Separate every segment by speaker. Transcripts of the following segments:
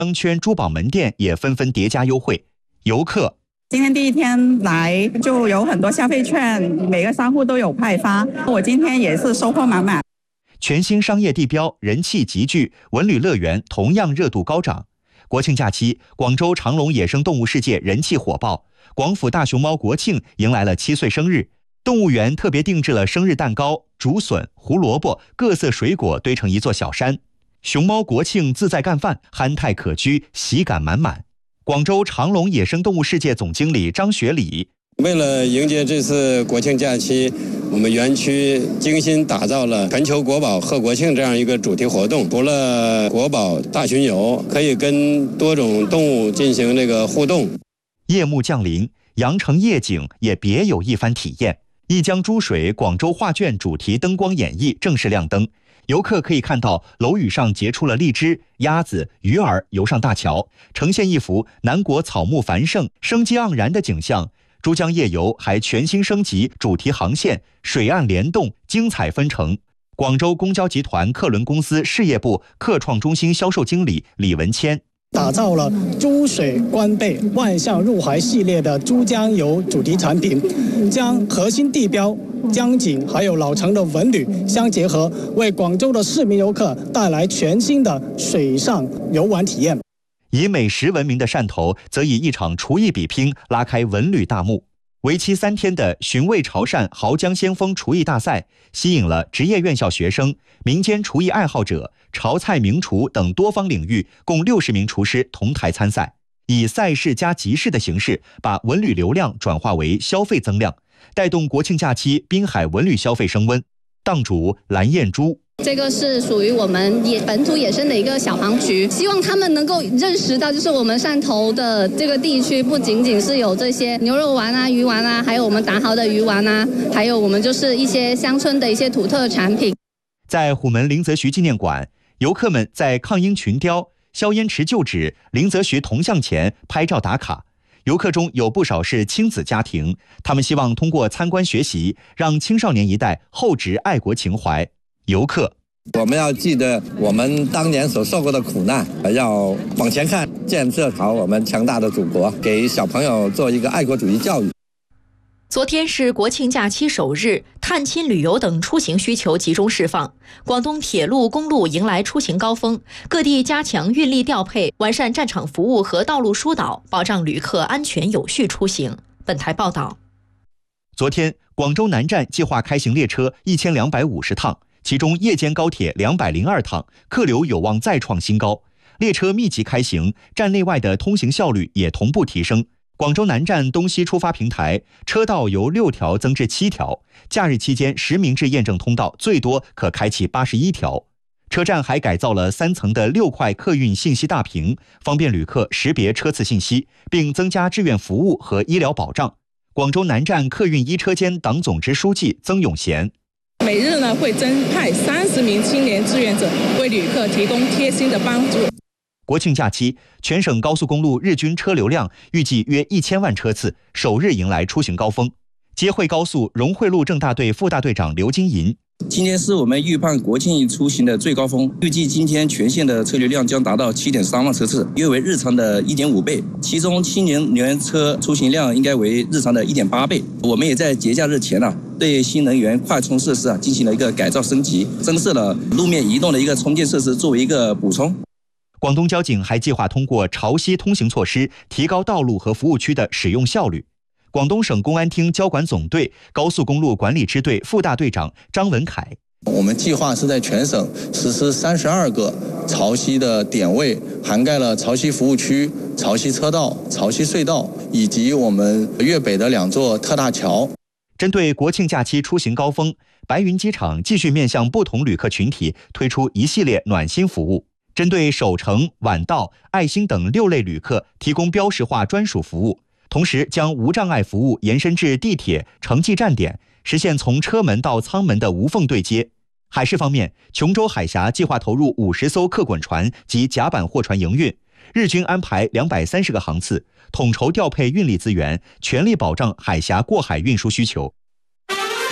Speaker 1: 灯圈珠宝门店也纷纷叠加优惠，游客
Speaker 2: 今天第一天来就有很多消费券，每个商户都有派发，我今天也是收获满满。
Speaker 1: 全新商业地标人气极聚，文旅乐园同样热度高涨。国庆假期，广州长隆野生动物世界人气火爆，广府大熊猫国庆迎来了7岁生日，动物园特别定制了生日蛋糕、竹笋、胡萝卜、各色水果堆成一座小山。熊猫国庆自在干饭，憨态可掬，喜感满满。广州长隆野生动物世界总经理张学礼，
Speaker 3: 为了迎接这次国庆假期，我们园区精心打造了全球国宝贺国庆这样一个主题活动。除了国宝大巡游，可以跟多种动物进行这个互动。
Speaker 1: 夜幕降临，羊城夜景也别有一番体验。一江珠水广州画卷主题灯光演绎正式亮灯，游客可以看到楼宇上结出了荔枝、鸭子、鱼儿游上大桥，呈现一幅南国草木繁盛、生机盎然的景象。珠江夜游还全新升级主题航线，水岸联动，精彩纷呈。广州公交集团客轮公司事业部客创中心销售经理李文谦，
Speaker 4: 打造了珠水关贝万象入怀系列的珠江游主题产品，将核心地标江景还有老城的文旅相结合，为广州的市民游客带来全新的水上游玩体验。
Speaker 1: 以美食闻名的汕头，则以一场厨艺比拼拉开文旅大幕。为期3天的寻味潮汕濠江先锋厨艺大赛，吸引了职业院校学生、民间厨艺爱好者、潮菜名厨等多方领域共60名厨师同台参赛，以赛事加集市的形式，把文旅流量转化为消费增量，带动国庆假期滨海文旅消费升温。档主蓝燕珠，
Speaker 5: 这个是属于我们本土野生的一个小航局，希望他们能够认识到，就是我们汕头的这个地区不仅仅是有这些牛肉丸啊、鱼丸啊，还有我们打好的鱼丸啊，还有我们就是一些乡村的一些土特产品。
Speaker 1: 在虎门林则徐纪念馆，游客们在抗英群雕、萧烟池旧址、林则徐铜像前拍照打卡。游客中有不少是亲子家庭，他们希望通过参观学习，让青少年一代厚植爱国情怀。游客，
Speaker 6: 我们要记得我们当年所受过的苦难，要往前看，建设好我们强大的祖国，给小朋友做一个爱国主义教育。
Speaker 7: 昨天是国庆假期首日，探亲旅游等出行需求集中释放，广东铁路、公路迎来出行高峰，各地加强运力调配，完善站场服务和道路疏导，保障旅客安全有序出行。本台报道，
Speaker 1: 昨天广州南站计划开行列车1250趟，其中夜间高铁202趟，客流有望再创新高。列车密集开行，站内外的通行效率也同步提升。广州南站东西出发平台车道由6条增至7条，假日期间实名制验证通道最多可开启81条。车站还改造了3层的6块客运信息大屏，方便旅客识别车次信息，并增加志愿服务和医疗保障。广州南站客运1车间党总支书记曾永贤，
Speaker 8: 每日呢会增派30名青年志愿者为旅客提供贴心的帮助。
Speaker 1: 国庆假期，全省高速公路日均车流量预计约1000万车次，首日迎来出行高峰。接惠高速荣惠路政大队副大队长刘金银，
Speaker 9: 今天是我们预判国庆出行的最高峰，预计今天全线的车流量将达到7.3万车次，约为日常的1.5倍，其中青年联车出行量应该为日常的1.8倍。我们也在节假日前对新能源快充设施进行了一个改造升级，增设了路面移动的一个充电设施作为一个补充。
Speaker 1: 广东交警还计划通过潮汐通行措施，提高道路和服务区的使用效率。广东省公安厅交管总队高速公路管理支队副大队长张文凯，
Speaker 10: 我们计划是在全省实施32个潮汐的点位，涵盖了潮汐服务区、潮汐车道、潮汐隧道以及我们粤北的2座特大桥。
Speaker 1: 针对国庆假期出行高峰，白云机场继续面向不同旅客群体推出一系列暖心服务。针对首程、晚到、爱心等6类旅客提供标识化专属服务，同时将无障碍服务延伸至地铁、城际站点，实现从车门到舱门的无缝对接。海事方面，琼州海峡计划投入50艘客滚船及甲板货船营运，日均安排230个航次，统筹调配运力资源，全力保障海峡过海运输需求。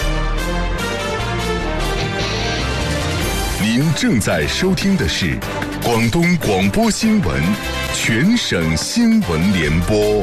Speaker 11: 您正在收听的是广东广播新闻，全省新闻联播。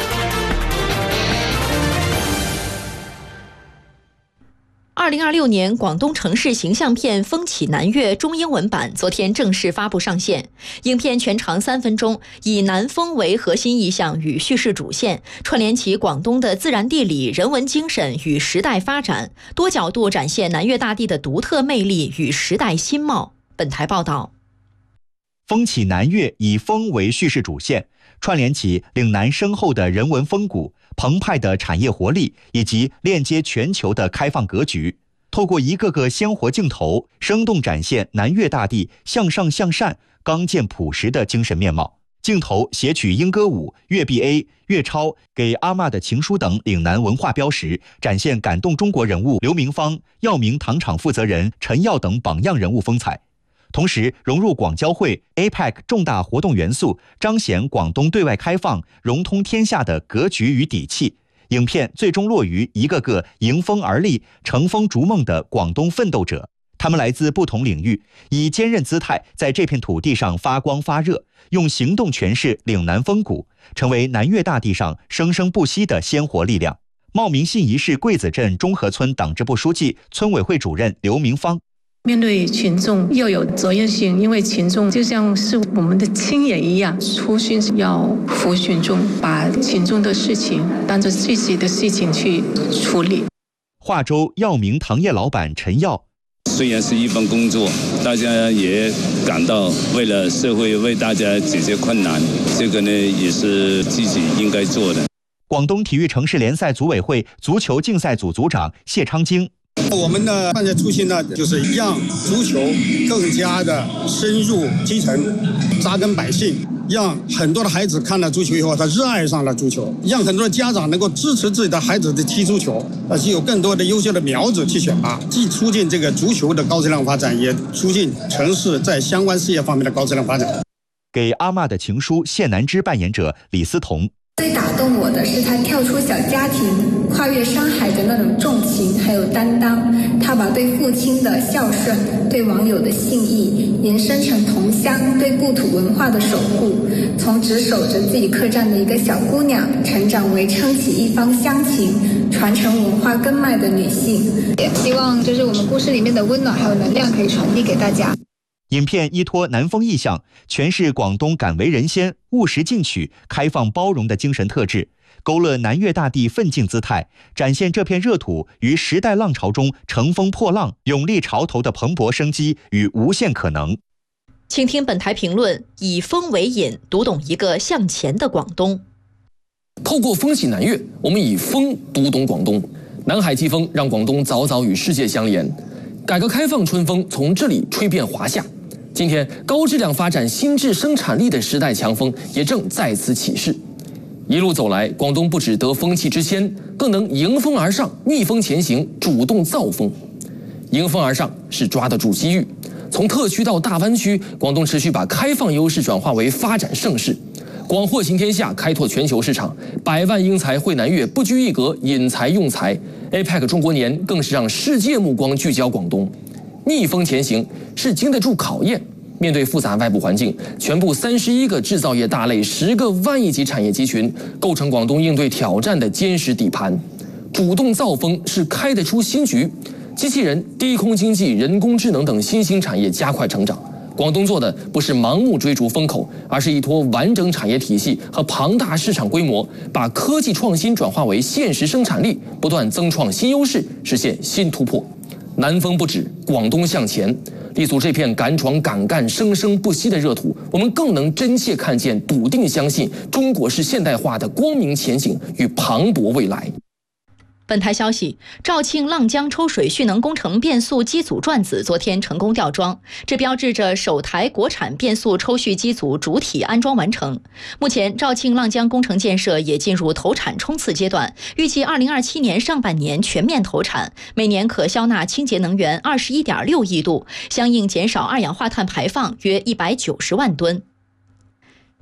Speaker 7: 2026年广东城市形象片《风起南粤》中英文版昨天正式发布上线。影片全长3分钟，以南风为核心意象与叙事主线，串联起广东的自然地理、人文精神与时代发展，多角度展现南粤大地的独特魅力与时代新貌。本台报道。
Speaker 1: 风起南粤以风为叙事主线，串联起岭南深厚的人文风骨、澎湃的产业活力以及链接全球的开放格局，透过一个个鲜活镜头，生动展现南粤大地向上向善、刚健朴实的精神面貌。镜头写取莺歌舞、粤 BA、粤超、给阿嬷的情书等岭南文化标识，展现感动中国人物刘明芳、耀明糖厂负责人陈耀等榜样人物风采。同时融入广交会 APEC 重大活动元素，彰显广东对外开放、融通天下的格局与底气。影片最终落于一个个迎风而立、乘风逐梦的广东奋斗者，他们来自不同领域，以坚韧姿态在这片土地上发光发热，用行动诠释岭南风骨，成为南粤大地上生生不息的鲜活力量。茂名信宜市桂子镇中和村党支部书记、村委会主任刘明芳。
Speaker 12: 面对群众要有责任心，因为群众就像是我们的亲人一样，初心是要服群众，把群众的事情当作自己的事情去处理。
Speaker 1: 化州耀明糖业老板陈耀，
Speaker 13: 虽然是一份工作，大家也感到为了社会为大家解决困难，这个呢也是自己应该做的。
Speaker 1: 广东体育城市联赛组委会足球竞赛组组长谢昌京。
Speaker 14: 我们的创业初心呢，就是让足球更加的深入基层，扎根百姓，让很多的孩子看了足球以后，他热爱上了足球，让很多的家长能够支持自己的孩子的踢足球，是有更多的优秀的苗子去选拔，既促进这个足球的高质量发展，也促进城市在相关事业方面的高质量发展。
Speaker 1: 给阿嬷的情书谢南芝扮演者李思彤。
Speaker 15: 最打动我的是他跳出小家庭，跨越山海的那种重情还有担当。他把对父亲的孝顺、对网友的信义延伸成同乡对故土文化的守护，从只守着自己客栈的一个小姑娘，成长为撑起一方乡情、传承文化根脉的女性。也希望就是我们故事里面的温暖还有能量可以传递给大家。
Speaker 1: 影片依托南风意象，诠释广东敢为人先、务实进取、开放包容的精神特质，勾勒南粤大地奋进姿态，展现这片热土于时代浪潮中乘风破浪、勇立潮头的蓬勃生机与无限可能。
Speaker 7: 请听本台评论：以风为引，读懂一个向前的广东。
Speaker 16: 透过风起南粤，我们以风读懂广东。南海季风让广东早早与世界相连，改革开放春风从这里吹遍华夏。今天，高质量发展新质生产力的时代强风也正在此起势。一路走来，广东不只得风气之先，更能迎风而上、逆风前行、主动造风。迎风而上是抓得住机遇。从特区到大湾区，广东持续把开放优势转化为发展盛世，广获行天下，开拓全球市场。100万英才汇南粤，不拘一格，引才用才。APEC 中国年更是让世界目光聚焦广东。逆风前行是经得住考验。面对复杂外部环境，全部31个制造业大类、10个万亿级产业集群，构成广东应对挑战的坚实底盘。主动造风是开得出新局，机器人、低空经济、人工智能等新兴产业加快成长。广东做的不是盲目追逐风口，而是依托完整产业体系和庞大市场规模，把科技创新转化为现实生产力，不断增创新优势，实现新突破。南风不止，广东向前。立足这片敢闯敢干、生生不息的热土，我们更能真切看见、笃定相信中国式现代化的光明前景与磅礴未来。
Speaker 7: 本台消息，肇庆浪江抽水蓄能工程变速机组转子昨天成功吊装，这标志着首台国产变速抽蓄机组主体安装完成。目前，肇庆浪江工程建设也进入投产冲刺阶段，预计2027年上半年全面投产，每年可消纳清洁能源21.6亿度，相应减少二氧化碳排放约190万吨。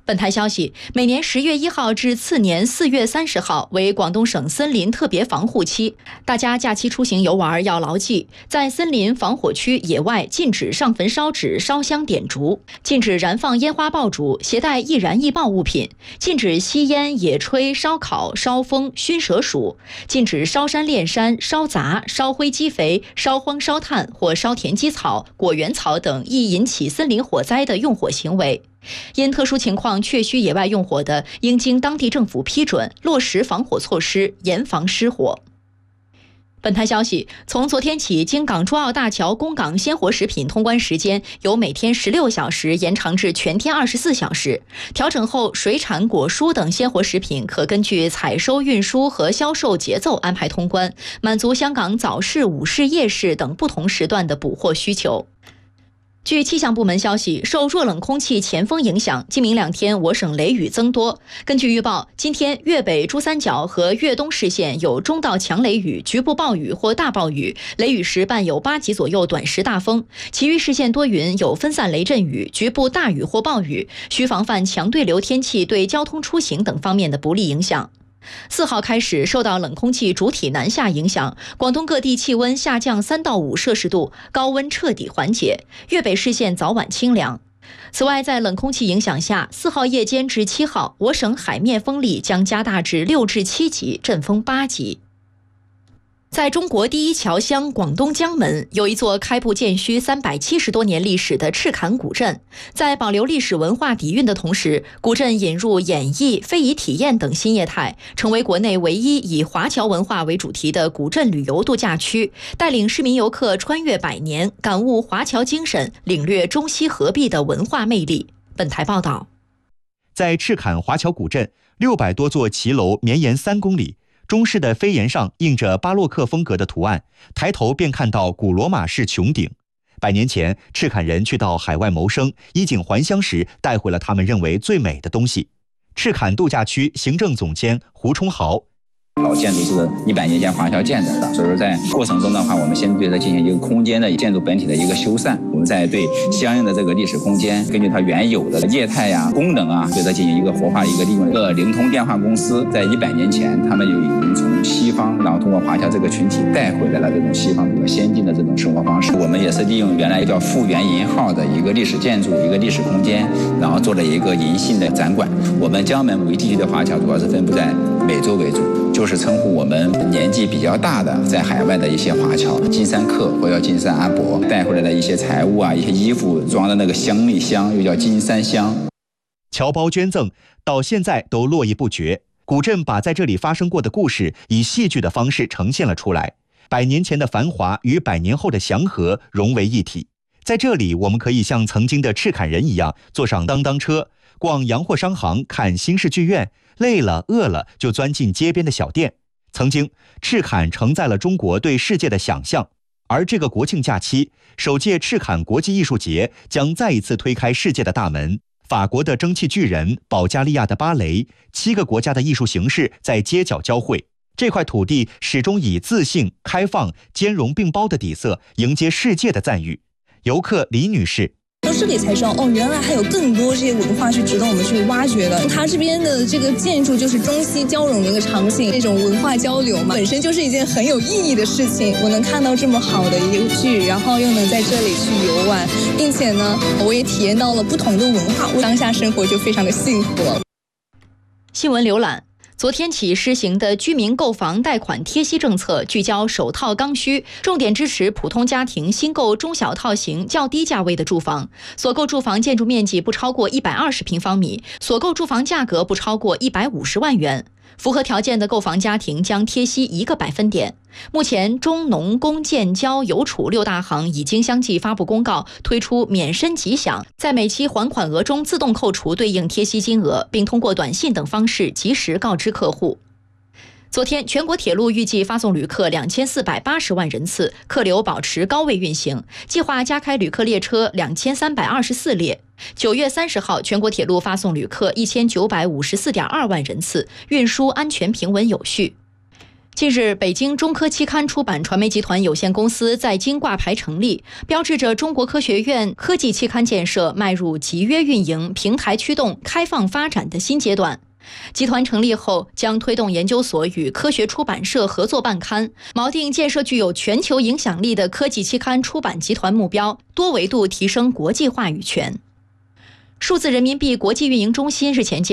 Speaker 7: 本台消息，每年10月1号至次年4月30号为广东省森林特别防护期，大家假期出行游玩要牢记，在森林防火区野外禁止上焚烧纸、烧香点烛，禁止燃放烟花爆竹、携带易燃易爆物品，禁止吸烟、野炊、烧烤、烧风、熏蛇鼠，禁止烧山炼山、烧杂、烧灰积肥、烧荒烧炭或烧田基草、果园草等易引起森林火灾的用火行为。因特殊情况确需野外用火的，应经当地政府批准，落实防火措施，严防失火。本台消息，从昨天起，京港珠澳大桥供港鲜活食品通关时间由每天16小时延长至全天24小时。调整后，水产、果蔬等鲜活食品可根据采收、运输和销售节奏安排通关，满足香港早市、午市、夜市等不同时段的补货需求。据气象部门消息，受弱冷空气前锋影响，今明2天我省雷雨增多。根据预报，今天粤北珠三角和粤东市县有中到强雷雨、局部暴雨或大暴雨，雷雨时伴有8级左右短时大风；其余市县多云，有分散雷阵雨、局部大雨或暴雨，需防范强对流天气对交通出行等方面的不利影响。4号开始，受到冷空气主体南下影响，广东各地气温下降3到5摄氏度，高温彻底缓解，粤北市县早晚清凉。此外，在冷空气影响下，4号夜间至7号，我省海面风力将加大至6至7级，阵风8级。在中国第一侨乡广东江门，有一座开埠建墟370多年历史的赤坎古镇。在保留历史文化底蕴的同时，古镇引入演艺、非遗体验等新业态，成为国内唯一以华侨文化为主题的古镇旅游度假区，带领市民游客穿越100年，感悟华侨精神，领略中西合璧的文化魅力。本台报道，
Speaker 1: 在赤坎华侨古镇，600多座骑楼绵延3公里。中式的飞檐上印着巴洛克风格的图案，抬头便看到古罗马式穹顶。100年前，赤坎人去到海外谋生，衣锦还乡时带回了他们认为最美的东西。赤坎度假区行政总监胡冲豪。
Speaker 17: 老建筑是100年前华侨建的，所以说在过程中的话，我们先对它进行一个空间的建筑本体的一个修缮，我们再对相应的这个历史空间，根据它原有的业态呀、功能啊，对它进行一个活化的一个利用。灵通电话公司在100年前，他们就已经从西方，然后通过华侨这个群体带回来了这种西方比较先进的这种生活方式。我们也是利用原来叫复原银号的一个历史建筑、一个历史空间，然后做了一个银杏的展馆。我们江门母语地区的华侨主要是分布在美洲为主。就是称呼我们年纪比较大的在海外的一些华侨，金山客或叫金山阿伯带回来的一些财物啊，一些衣服装的那个行李箱又叫金山箱。
Speaker 1: 侨胞捐赠到现在都络绎不绝，古镇把在这里发生过的故事以戏剧的方式呈现了出来，100年前的繁华与100年后的祥和融为一体。在这里，我们可以像曾经的赤坎人一样，坐上当当车，逛洋货商行，看新式剧院，累了饿了就钻进街边的小店。曾经，赤坎承载了中国对世界的想象，而这个国庆假期，首届赤坎国际艺术节将再一次推开世界的大门。法国的蒸汽巨人，保加利亚的芭蕾，7个国家的艺术形式在街角交汇。这块土地始终以自信、开放、兼容并包的底色迎接世界的赞誉。游客李女士。
Speaker 18: 到这里才知道，原来还有更多这些文化是值得我们去挖掘的。它这边的这个建筑就是中西交融的一个场景，这种文化交流嘛，本身就是一件很有意义的事情。我能看到这么好的一个剧，然后又能在这里去游玩，并且呢，我也体验到了不同的文化，我当下生活就非常的幸福了。
Speaker 7: 新闻浏览。昨天起施行的居民购房贷款贴息政策聚焦首套刚需，重点支持普通家庭新购中小套型较低价位的住房，所购住房建筑面积不超过120平方米，所购住房价格不超过150万元。符合条件的购房家庭将贴息1个百分点。目前，中农工建交邮储6大行已经相继发布公告，推出免申即享，在每期还款额中自动扣除对应贴息金额，并通过短信等方式及时告知客户。昨天，全国铁路预计发送旅客2480万人次，客流保持高位运行，计划加开旅客列车2324列。9月30号，全国铁路发送旅客1954.2万人次，运输安全平稳有序。 近日，北京中科期刊出版传媒集团有限公司在京挂牌成立，标志着中国科学院科技期刊建设迈入集约运营、平台驱动、开放发展的新阶段。集团成立后，将推动研究所与科学出版社合作办刊，锚定建设具有全球影响力的科技期刊出版集团目标，多维度提升国际话语权。数字人民币国际运营中心日前介